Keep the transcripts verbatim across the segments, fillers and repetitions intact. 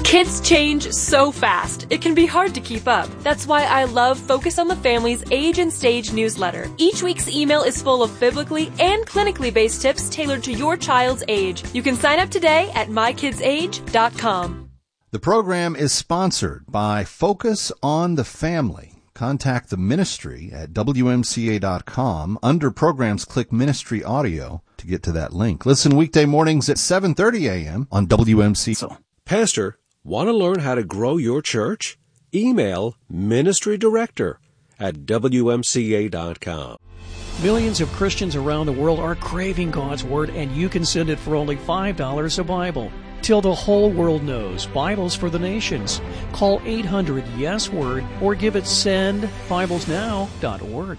Kids change so fast, it can be hard to keep up. That's why I love Focus on the Family's Age and Stage newsletter. Each week's email is full of biblically and clinically based tips tailored to your child's age. You can sign up today at my kids age dot com. The program is sponsored by Focus on the Family. Contact the ministry at W M C A dot com. Under programs, click Ministry Audio to get to that link. Listen weekday mornings at seven thirty a.m. on W M C. Pastor, want to learn how to grow your church? Email Ministry Director at W M C A dot com. Millions of Christians around the world are craving God's Word, and you can send it for only five dollars a Bible. Till the whole world knows, Bibles for the Nations. Call eight hundred yes word or give it send bibles now dot org.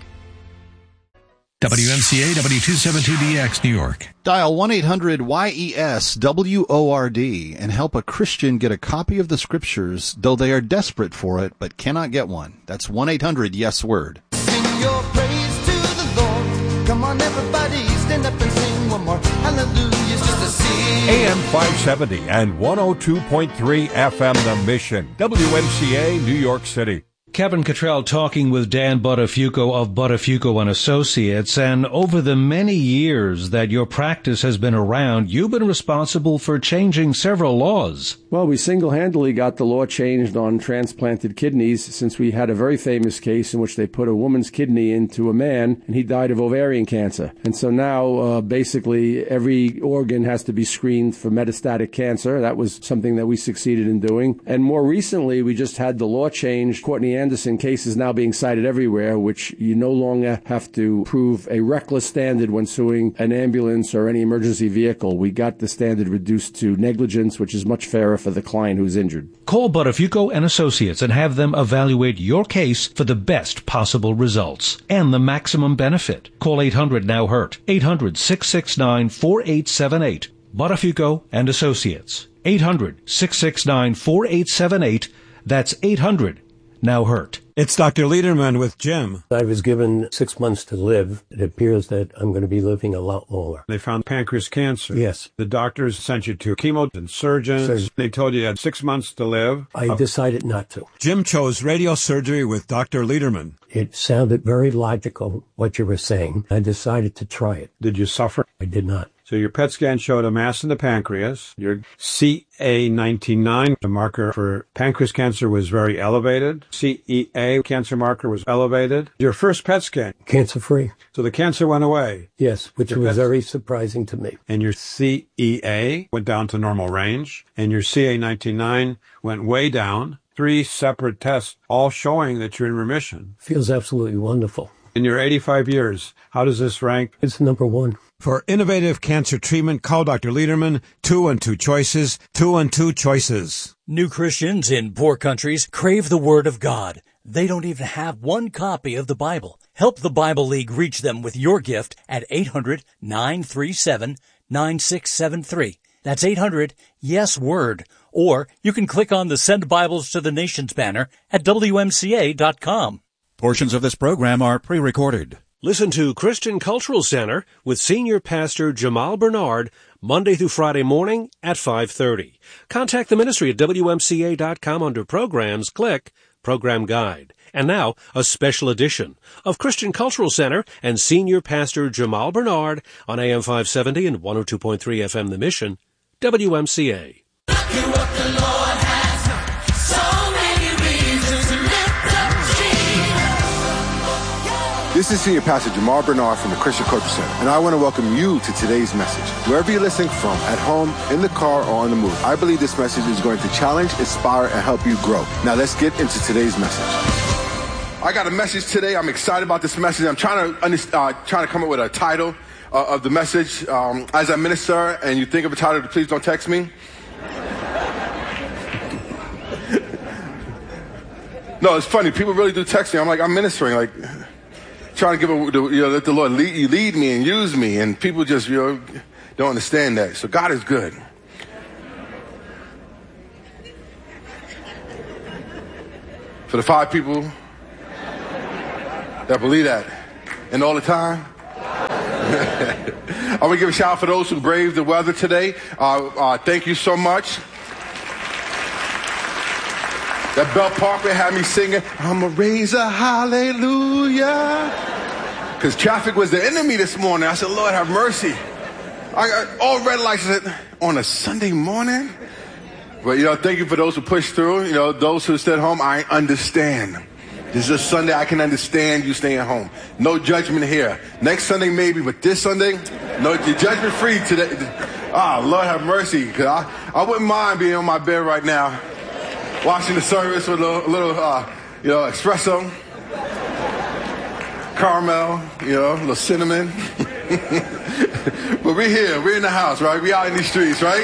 W M C A W two seventy-two D X, New York. Dial one eight hundred Y E S W O R D and help a Christian get a copy of the Scriptures, though they are desperate for it but cannot get one. That's one eight hundred yes word. Sing your praise to the Lord. Come on, everybody, stand up and sing one more. Hallelujah, just to see. A M five seventy and one oh two point three F M The Mission. W M C A, New York City. Kevin Cottrell talking with Dan Buttafuoco of Buttafuoco and Associates, and over the many years that your practice has been around, you've been responsible for changing several laws. Well, we single-handedly got the law changed on transplanted kidneys, since we had a very famous case in which they put a woman's kidney into a man, and he died of ovarian cancer. And so now, uh, basically, every organ has to be screened for metastatic cancer. That was something that we succeeded in doing. And more recently, we just had the law changed. Courtney Anderson case is now being cited everywhere, which you no longer have to prove a reckless standard when suing an ambulance or any emergency vehicle. We got the standard reduced to negligence, which is much fairer for the client who's injured. Call Buttafuoco and Associates and have them evaluate your case for the best possible results and the maximum benefit. Call eight hundred now hurt, eight hundred six six nine four eight seven eight. Buttafuoco and Associates, eight hundred six six nine four eight seven eight. That's eight hundred now hurt. It's Doctor Lederman with Jim. I was given six months to live. It appears that I'm going to be living a lot longer. They found pancreas cancer. Yes. The doctors sent you to chemo and surgeons. Surgeon. They told you you had six months to live. I uh, decided not to. Jim chose radio surgery with Doctor Lederman. It sounded very logical, what you were saying. I decided to try it. Did you suffer? I did not. So your P E T scan showed a mass in the pancreas. Your C A ninety-nine, the marker for pancreas cancer, was very elevated. C E A cancer marker was elevated. Your first P E T scan. Cancer-free. So the cancer went away. Yes, which your was P E T very surprising to me. And your C E A went down to normal range. And your C A ninety-nine went way down. Three separate tests, all showing that you're in remission. Feels absolutely wonderful. In your eighty-five years, how does this rank? It's number one. For innovative cancer treatment, call Doctor Lederman, two and two choices, two and two choices. New Christians in poor countries crave the Word of God. They don't even have one copy of the Bible. Help the Bible League reach them with your gift at eight hundred nine three seven nine six seven three. That's eight hundred yes word. Or you can click on the Send Bibles to the Nations banner at W M C A dot com. Portions of this program are pre-recorded. Listen to Christian Cultural Center with Senior Pastor Jamal Bernard Monday through Friday morning at five thirty. Contact the ministry at W M C A dot com under Programs. Click Program Guide. And now, a special edition of Christian Cultural Center and Senior Pastor Jamal Bernard on A M five seventy and one oh two point three F M The Mission, W M C A. This is Senior Pastor Jamal Bernard from the Christian Cultural Center, and I want to welcome you to today's message. Wherever you're listening from, at home, in the car, or on the move, I believe this message is going to challenge, inspire, and help you grow. Now let's get into today's message. I got a message today. I'm excited about this message. I'm trying to uh, trying to come up with a title uh, of the message. Um, as I minister, and you think of a title, please don't text me. No, it's funny. People really do text me. I'm like, I'm ministering, like trying to give a, you know, let the Lord lead, lead me and use me, and people just, you know, don't understand that. So God is good. For the five people that believe that, and all the time. I'm going to give a shout out for those who braved the weather today. Uh, uh, thank you so much. That Bell Parkway had me singing, I'm a raise a hallelujah. Because traffic was the enemy this morning. I said, Lord, have mercy. I got all red lights on a Sunday morning. But, you know, thank you for those who pushed through. You know, those who stayed home, I understand. This is a Sunday I can understand you staying home. No judgment here. Next Sunday maybe, but this Sunday, no, you're judgment free today. Ah, Lord have mercy. Because I, I wouldn't mind being on my bed right now, watching the service with a little, a little uh, you know, espresso, caramel, you know, a little cinnamon. But we're here. We're in the house, right? We're out in these streets, right?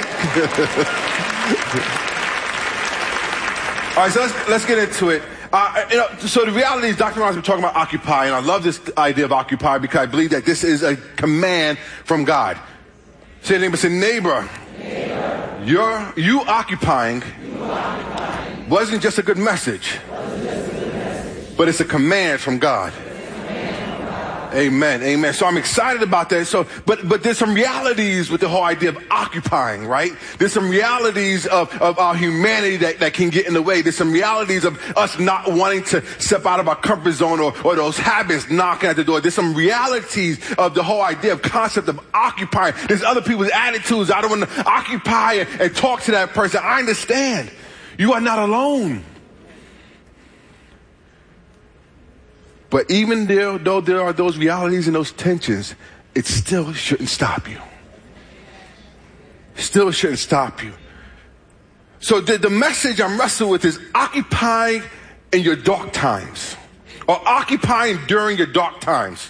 All right, so let's, let's get into it. Uh, you know, so the reality is Doctor Martin's been talking about occupy, and I love this idea of occupy because I believe that this is a command from God. Say neighbor, say neighbor. neighbor. You're, you occupying, you occupying wasn't just a good message, just a good message. But it's a command from God. Amen. Amen. So I'm excited about that. So, but, but there's some realities with the whole idea of occupying, right? There's some realities of, of our humanity that, that can get in the way. There's some realities of us not wanting to step out of our comfort zone or, or those habits knocking at the door. There's some realities of the whole idea of concept of occupying. There's other people's attitudes. I don't want to occupy and, and talk to that person. I understand. You are not alone. But even there, though there are those realities and those tensions, it still shouldn't stop you. Still shouldn't stop you. So the, the message I'm wrestling with is occupying in your dark times, or occupying during your dark times.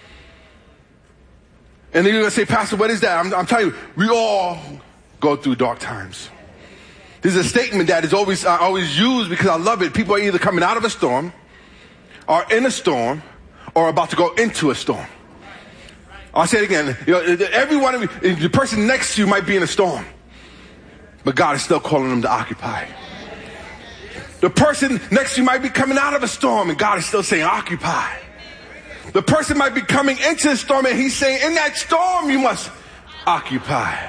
And then you're going to say, Pastor, what is that? I'm, I'm telling you, we all go through dark times. This is a statement that is always, I always use because I love it. People are either coming out of a storm, are in a storm, or about to go into a storm. I'll say it again. You know, every one of you, the person next to you might be in a storm, but God is still calling them to occupy. The person next to you might be coming out of a storm, and God is still saying, occupy. The person might be coming into the storm, and He's saying, in that storm, you must occupy.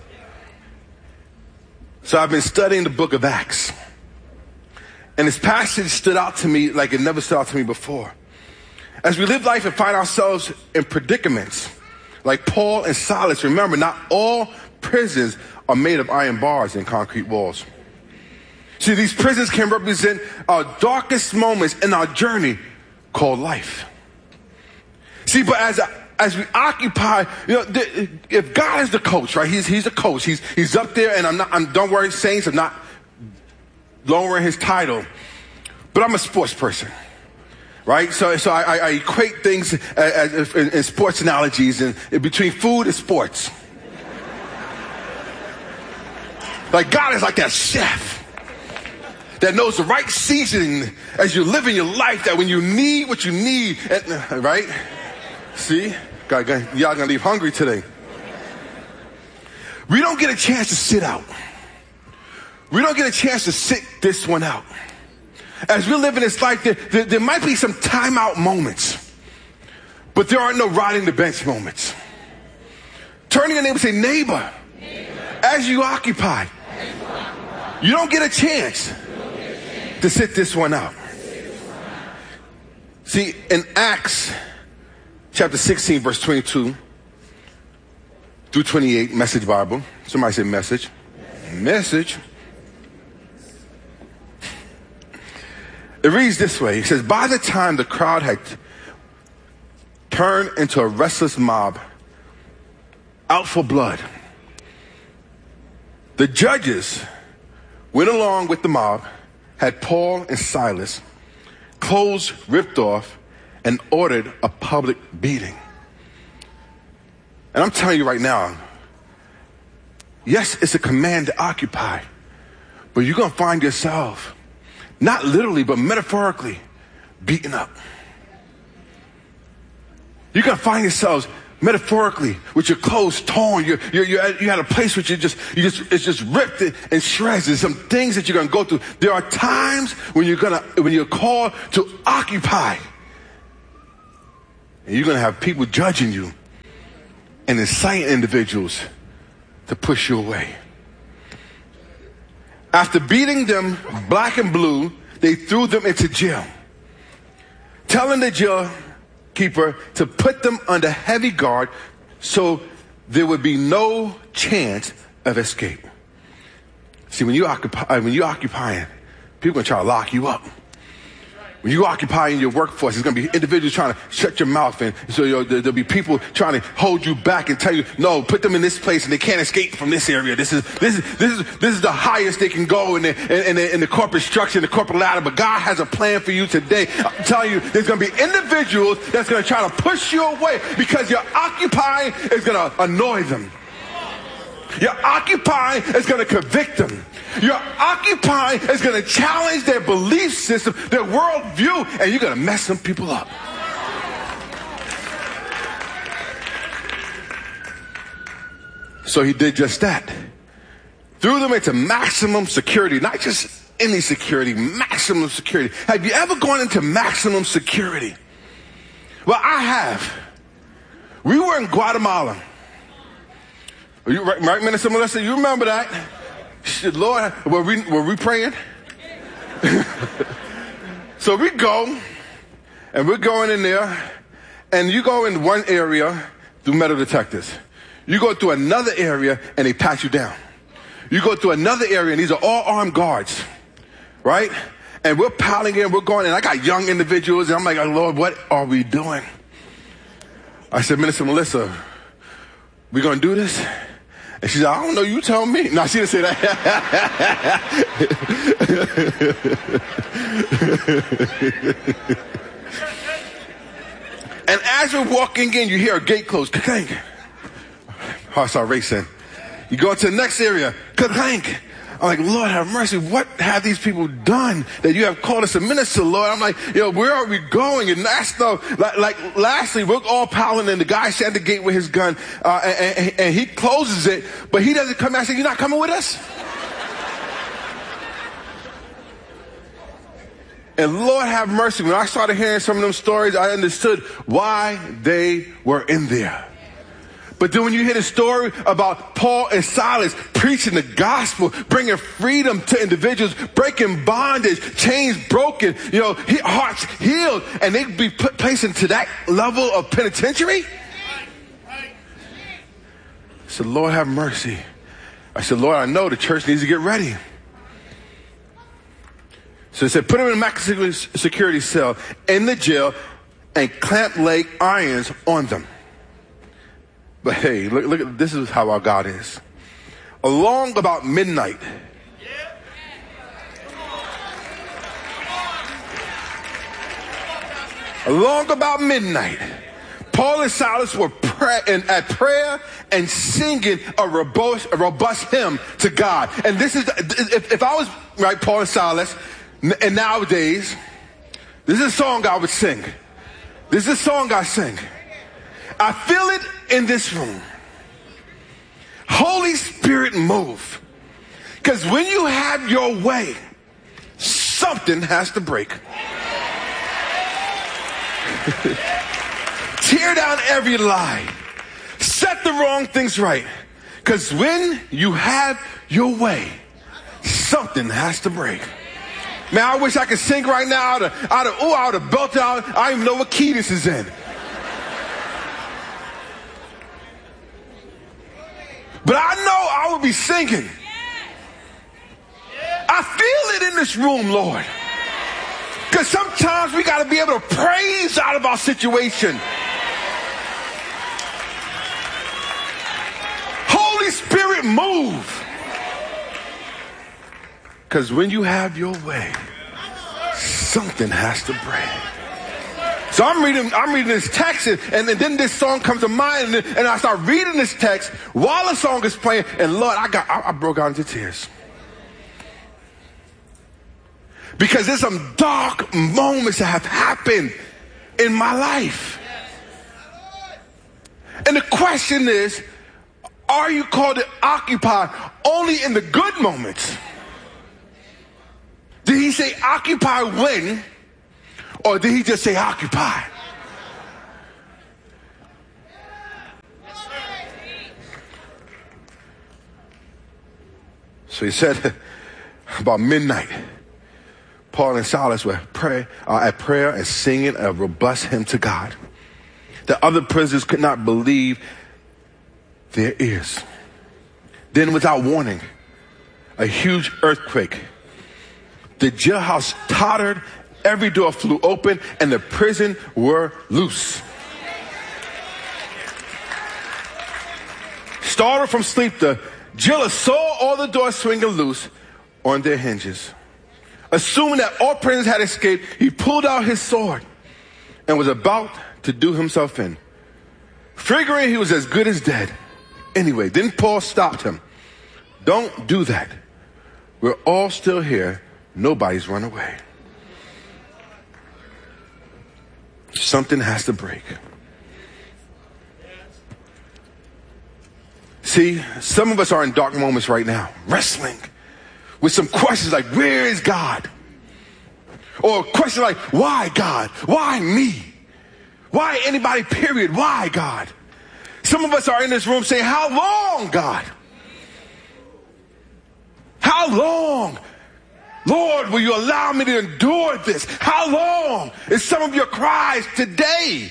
So I've been studying the book of Acts. And this passage stood out to me like it never stood out to me before. As we live life and find ourselves in predicaments, like Paul and Silas, remember, not all prisons are made of iron bars and concrete walls. See, these prisons can represent our darkest moments in our journey called life. See, but as as we occupy, you know, the, if God is the coach, right? He's he's the coach. He's he's up there, and I'm not. I'm, don't worry, saints. I'm not lowering his title, but I'm a sports person, right? So, so I, I equate things as, as in, in sports analogies and in between food and sports. Like God is like that chef that knows the right seasoning as you're living your life. That when you need what you need, and, right? See, God, God, y'all gonna leave hungry today. We don't get a chance to sit out. We don't get a chance to sit this one out. As we're living this life, there, there, there might be some timeout moments, but there aren't no riding the bench moments. Turn to your neighbor and say, neighbor, neighbor as, you occupy, as you occupy, you don't get a chance, get a chance to sit this one out. This one out. See, in Acts chapter sixteen, verse twenty-two through twenty-eight, Message Bible. Somebody say message. Message. message. It reads this way. It says, by the time the crowd had turned into a restless mob out for blood, the judges went along with the mob, had Paul and Silas clothes ripped off, and ordered a public beating. And I'm telling you right now, yes, it's a command to occupy, but you're going to find yourself not literally, but metaphorically, beaten up. You're going to find yourselves metaphorically with your clothes torn. You're, you're, you're, at, you're at a place where you just, you just, it's just ripped and shreds. There's some things that you're going to go through. There are times when you're going to, when you're called to occupy. And you're going to have people judging you and inciting individuals to push you away. After beating them black and blue they threw them into jail, telling the jail keeper to put them under heavy guard so there would be no chance of escape. See, when you occupy, when you're occupying, people are going to try to lock you up. When you occupy in your workforce, there's going to be individuals trying to shut your mouth, and so you know, there'll be people trying to hold you back and tell you, no, put them in this place, and they can't escape from this area. This is this is this is this is the highest they can go in the in the, in the corporate structure, in the corporate ladder. But God has a plan for you today. I'm telling you, there's going to be individuals that's going to try to push you away because your occupying is going to annoy them. Your occupying is going to convict them. Your occupying is going to challenge their belief system, their worldview, and you're going to mess some people up. So he did just that. Threw them into maximum security, not just any security, maximum security. Have you ever gone into maximum security? Well, I have. We were in Guatemala. You, right, right, Minister Melissa, you remember that? Lord, were we, were we praying? So we go, and we're going in there, and you go in one area through metal detectors. You go to another area, and they pat you down. You go to another area, and these are all armed guards, right? And we're piling in, we're going, and I got young individuals, and I'm like, oh, Lord, what are we doing? I said, Minister Melissa, we going to do this? And she said, I don't know, you tell me. No, she didn't say that. And as you're walking in, you hear a gate close. Ka-clank. Heart start racing. You go to the next area. Ka-clank. I'm like, Lord have mercy. What have these people done that you have called us a minister, Lord? I'm like, yo, where are we going? And that's no, like, like lastly, we're all piling in. The guy stands at the gate with his gun, uh, and, and, and he closes it, but he doesn't come out and say, you're not coming with us? And Lord have mercy. When I started hearing some of them stories, I understood why they were in there. But then when you hear the story about Paul and Silas preaching the gospel, bringing freedom to individuals, breaking bondage, chains broken, you know, hearts healed, and they'd be put, placed into that level of penitentiary. I said, Lord, have mercy. I said, Lord, I know the church needs to get ready. So he said, put them in a maximum security cell in the jail and clamp leg irons on them. But hey, look, look at this is how our God is. Along about midnight, along about midnight, Paul and Silas were pray- and at prayer and singing a robust, a robust hymn to God. And this is, the, if, if I was right, Paul and Silas, and nowadays, this is a song I would sing. This is a song I sing. I feel it in this room. Holy Spirit, move. Because when you have your way, something has to break. Tear down every lie. Set the wrong things right. Because when you have your way, something has to break. Man, I wish I could sing right now out of, out of, ooh, out of belt out. I don't even know what key this is in. But I know I will be singing. I feel it in this room, Lord. Because sometimes we got to be able to praise out of our situation. Holy Spirit, move. Because when you have your way, something has to break. So I'm reading, I'm reading this text, and, and then this song comes to mind, and, and I start reading this text while the song is playing, and Lord, I got, I, I broke out into tears. Because there's some dark moments that have happened in my life. And the question is, are you called to occupy only in the good moments? Did he say occupy when? Or did he just say occupy? So he said about midnight, Paul and Silas were pray, uh, at prayer and singing a robust hymn to God. The other prisoners could not believe their ears. Then, without warning, a huge earthquake. The jailhouse tottered, every door flew open, and the prison were loose. Startled from sleep, the jailer saw all the doors swinging loose on their hinges. Assuming that all prisoners had escaped, he pulled out his sword and was about to do himself in, figuring he was as good as dead. Anyway, then Paul stopped him. Don't do that. We're all still here. Nobody's run away. Something has to break. See, some of us are in dark moments right now, wrestling with some questions like, where is God? Or a question like, why God? Why me? Why anybody, period? Why God? Some of us are in this room saying, how long, God? How long? Lord, will you allow me to endure this? How long is some of your cries today?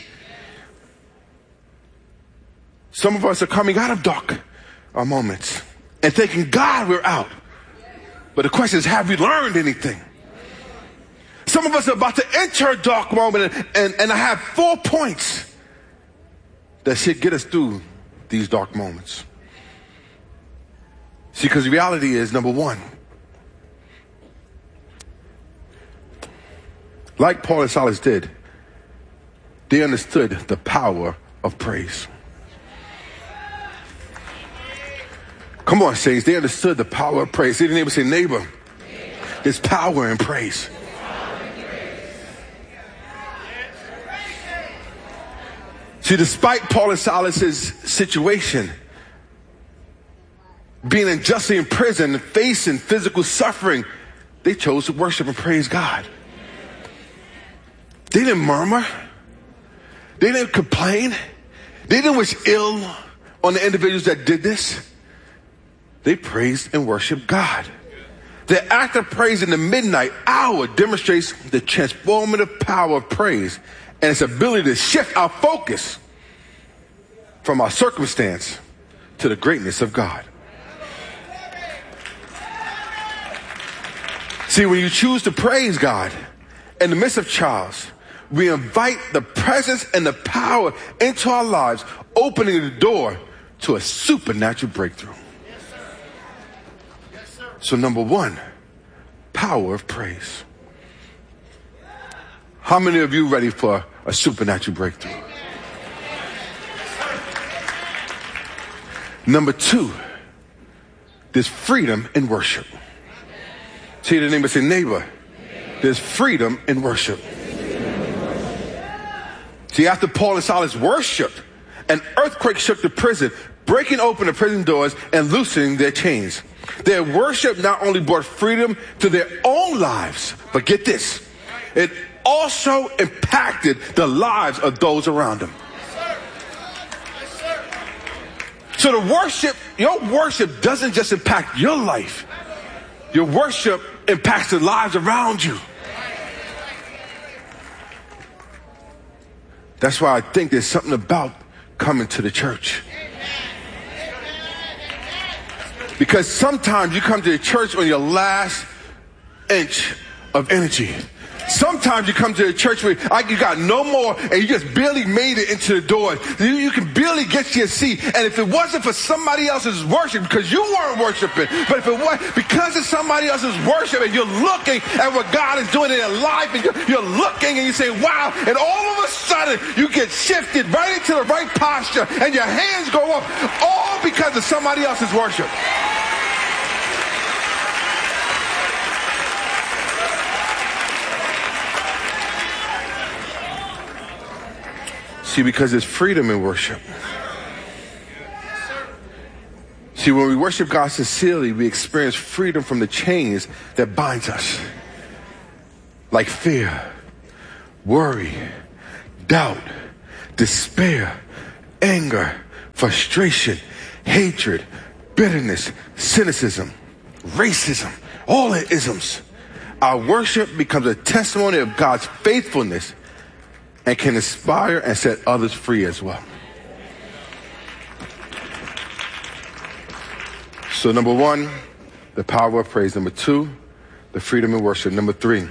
Some of us are coming out of dark uh, moments and thinking, God, we're out. But the question is, have we learned anything? Some of us are about to enter a dark moment, and, and, and I have four points that should get us through these dark moments. See, because the reality is, number one, like Paul and Silas did, they understood the power of praise. Come on, saints. They understood the power of praise. They didn't even say, neighbor, there's power in praise. See, despite Paul and Silas's situation, being unjustly in prison and facing physical suffering, they chose to worship and praise God. They didn't murmur. They didn't complain. They didn't wish ill on the individuals that did this. They praised and worshiped God. The act of praise in the midnight hour demonstrates the transformative power of praise and its ability to shift our focus from our circumstance to the greatness of God. See, when you choose to praise God in the midst of trials, we invite the presence and the power into our lives, opening the door to a supernatural breakthrough. So number one, power of praise. How many of you ready for a supernatural breakthrough? Number two, there's freedom in worship. See the neighbor, say, neighbor, there's freedom in worship. See, after Paul and Silas worshiped, an earthquake shook the prison, breaking open the prison doors and loosening their chains. Their worship not only brought freedom to their own lives, but get this, it also impacted the lives of those around them. So the worship, your worship doesn't just impact your life. Your worship impacts the lives around you. That's why I think there's something about coming to the church. Because sometimes you come to the church on your last inch of energy. Sometimes you come to the church where like you got no more and you just barely made it into the door. You, you can barely get to your seat. And if it wasn't for somebody else's worship, because you weren't worshiping, but if it was because of somebody else's worship and you're looking at what God is doing in their life and you're, you're looking and you say, wow, and all of a sudden you get shifted right into the right posture and your hands go up, all because of somebody else's worship. See, because there's freedom in worship. See, when we worship God sincerely, we experience freedom from the chains that binds us. Like fear, worry, doubt, despair, anger, frustration, hatred, bitterness, cynicism, racism, all the isms. Our worship becomes a testimony of God's faithfulness and can inspire and set others free as well. So number one, the power of praise. Number two, the freedom in worship. Number three,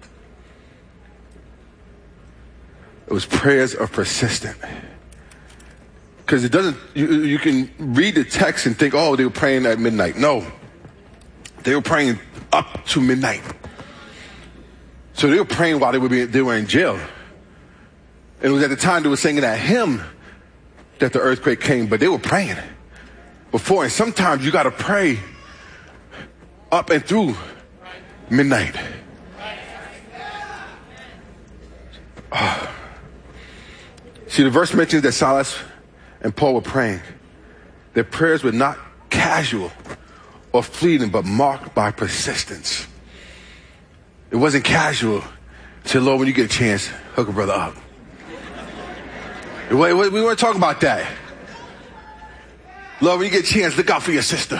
it was prayers of persistent. Because it doesn't, you, you can read the text and think, oh, they were praying at midnight. No, they were praying up to midnight. So they were praying while they were being, they were in jail. And it was at the time they were singing that hymn that the earthquake came, but they were praying before. And sometimes you got to pray up and through midnight. Oh. See, the verse mentions that Silas and Paul were praying. Their prayers were not casual or fleeting, but marked by persistence. It wasn't casual. Say, Lord, when you get a chance, hook a brother up. We weren't talking about that. Lord, when you get a chance, look out for your sister.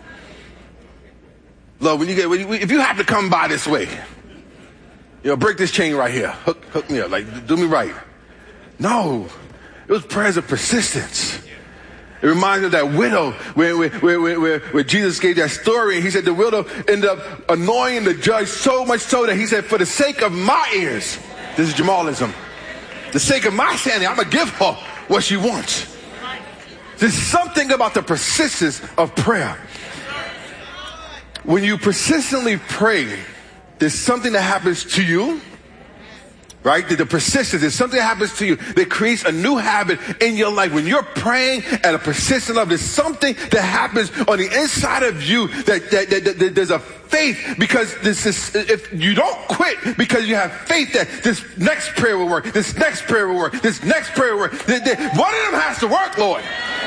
Lord, when you get, when you, if you have to come by this way, you know, break this chain right here. Hook, hook me up. Like, do me right. No, it was prayers of persistence. It reminds me of that widow where, where, where, where, where Jesus gave that story. And he said the widow ended up annoying the judge so much so that he said, for the sake of my ears, this is Jamalism, the sake of my sanity, I'm going to give her what she wants. There's something about the persistence of prayer. When you persistently pray, there's something that happens to you. Right? The, the persistence is something that happens to you that creates a new habit in your life. When you're praying at a persistent level, there's something that happens on the inside of you that, that, that, that, that there's a faith, because this is, if you don't quit because you have faith that this next prayer will work, this next prayer will work, this next prayer will work. One of them has to work, Lord.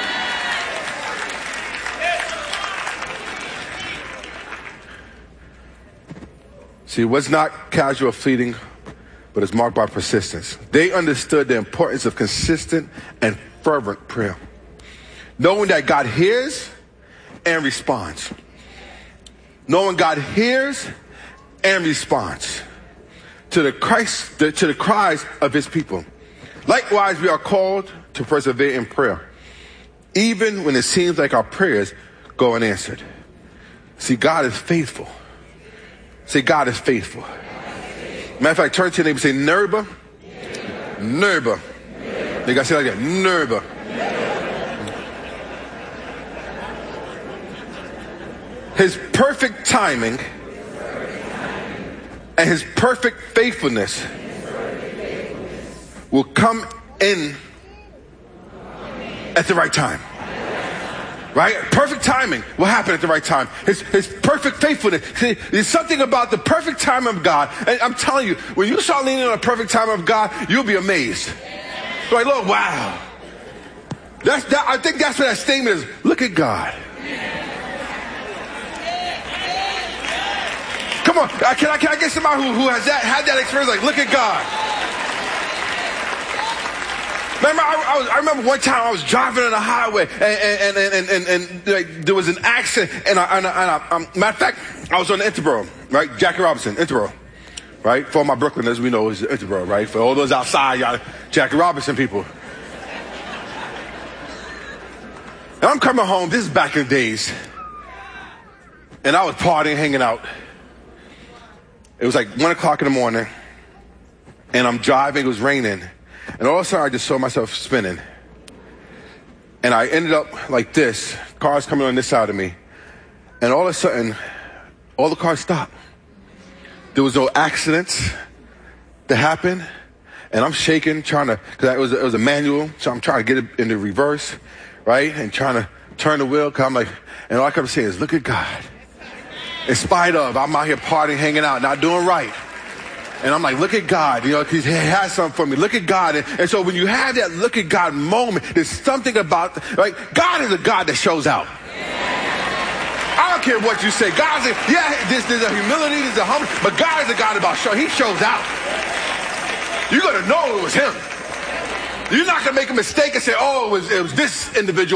See, it was not casual or fleeting, but it's marked by persistence. They understood the importance of consistent and fervent prayer, knowing that God hears and responds. Knowing God hears and responds to the Christ, to the cries of his people. Likewise, we are called to persevere in prayer, even when it seems like our prayers go unanswered. See, God is faithful. Say, God is faithful. Matter of fact, turn to your neighbor and say, Nerba. Nerba. You gotta say it like that. Nerba. His perfect timing and his perfect faithfulness will come in at the right time. Right? Perfect timing will happen at the right time. His, his perfect faithfulness. See, there's something about the perfect time of God. And I'm telling you, when you start leaning on the perfect time of God, you'll be amazed. Like, Lord, wow. That's that. I think that's what that statement is. Look at God. Come on. Can I, can I get somebody who, who has that, had that experience? Like, look at God. Remember, I, I, was, I remember one time I was driving on the highway and, and, and, and, and, and like, there was an accident. And, I, and, I, and I, um, matter of fact, I was on the Interboro, right? Jackie Robinson, Interboro, right? For all my Brooklyners, we know it's Interboro, right? For all those outside, y'all, Jackie Robinson people. And I'm coming home. This is back in the days. And I was partying, hanging out. It was like one o'clock in the morning. And I'm driving. It was raining. And all of a sudden, I just saw myself spinning. And I ended up like this. Cars coming on this side of me. And all of a sudden, all the cars stopped. There was no accidents that happened. And I'm shaking, trying to, because it was, it was a manual. So I'm trying to get it into reverse, right? And trying to turn the wheel. Cause I'm like, and all I kept saying is, look at God. In spite of, I'm out here partying, hanging out, not doing right. And I'm like, look at God, you know, because he has something for me. Look at God. And, and so when you have that look at God moment, there's something about, like, God is a God that shows out. I don't care what you say. God's a, yeah, there's, there's a humility, there's a humble, but God is a God about show. He shows out. You're going to know it was him. You're not going to make a mistake and say, oh, it was, it was this individual.